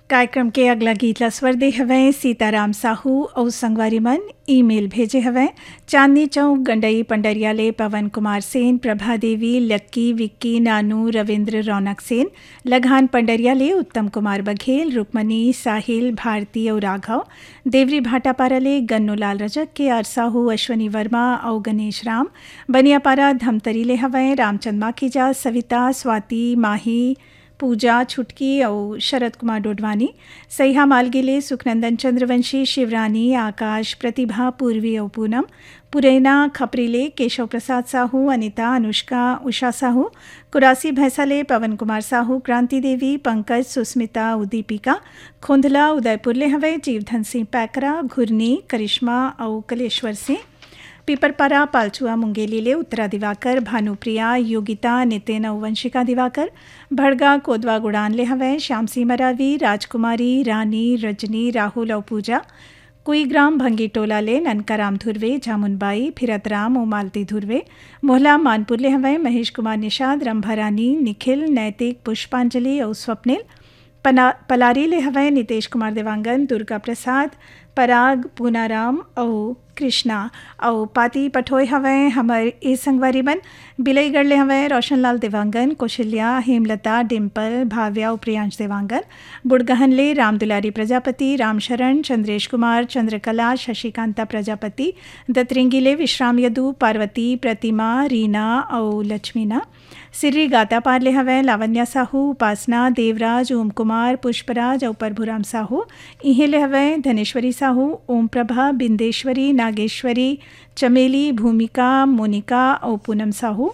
कार्यक्रम के अगला गीत ला स्वर दे हवें सीताराम साहू और संगवारी मन ईमेल भेजे हवें चांदनी चौक गंडई पंडरियाले पवन कुमार सेन प्रभा देवी लक्की विक्की नानू रविंद्र रौनक सेन लघान पंडरियाले उत्तम कुमार बघेल रुक्मणी साहिल भारती और राघव देवरी भाटापाराले गन्नू लाल रजक के आर साहू अश्वनी वर्मा और गणेश राम बनियापारा धमतरीले हवें रामचंद माखीजा सविता स्वाति माही पूजा छुटकी और शरद कुमार डोडवानी सईहा मालगिले सुखनंदन चंद्रवंशी शिवरानी आकाश प्रतिभा पूर्वी और पूनम पुरैना खपरीले केशव प्रसाद साहू अनिता अनुष्का उषा साहू कुरासी भैंसाले पवन कुमार साहू क्रांति देवी पंकज सुस्मिता उदीपिका खोंधला उदयपुरले हवे जीवधन सिंह पैकरा घुरनी करिश्मा और कलेश्वर सिंह पीपरपारा पालचुआ मुंगेलीले उत्तरा दिवाकर भानुप्रिया योगिता नितिन और वंशिका दिवाकर भड़गा कोदवा गुड़ानले हवें श्याम सिंह मरावी राजकुमारी रानी रजनी राहुल और पूजा कुईग्राम भंगी टोलाले ननकाराम धुर्वे जामुनबाई फिरतराम और मालती धुर्वे मोहला मानपुरले हवें महेश कुमार निषाद रंभारानी निखिल नैतिक पुष्पांजलि और स्वप्निल पलारीले हवें नितेश कुमार देवांगन दुर्गा प्रसाद पराग पूनाराम और कृष्णा और पाती पठोय हवें हमर ए संगवारी बन बिलईगढ़ले हवें रोशनलाल देवांगन कौशल्या हेमलता डिम्पल भाव्या और प्रियांश देवांगन बुड़गहनले रामदुलारी प्रजापति रामशरण चंद्रेश कुमार चंद्रकला शशिकांता प्रजापति दतरिंगीले विश्राम यदु पार्वती प्रतिमा रीना और लक्ष्मीना सिर्री गाता पारले हवें लावण्या साहू उपासना देवराज ओम कुमार पुष्पराज और प्रभुराम साहू इहेले हवें धनेश्वरी साहू ओम प्रभा बिंदेश्वरी नागेश्वरी चमेली भूमिका मोनिका और पूनम साहू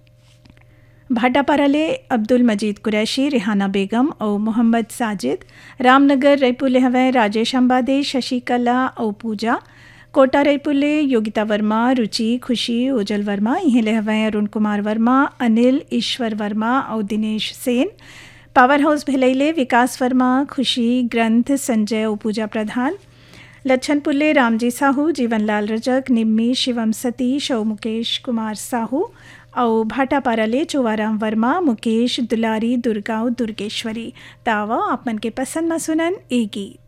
भाटापाराले अब्दुल मजीद कुरैशी रिहाना बेगम और मोहम्मद साजिद रामनगर रायपुरले हवें राजेश अंबादे शशिकला और पूजा कोटा रायपुरले योगिता वर्मा रुचि खुशी ओजल वर्मा इहेले हवें अरुण कुमार वर्मा अनिल ईश्वर वर्मा और दिनेश सेन पावर हाउस भिलईले विकास वर्मा खुशी ग्रंथ संजय और पूजा प्रधान लच्छनपुरले रामजी साहू जीवनलाल रजक निम्मी शिवम सतीश और मुकेश कुमार साहू और भाटापाराले चोवाराम वर्मा मुकेश दुलारी दुर्गा और दुर्गेश्वरी तावा आप मन के पसंद में सुनन ए गीत।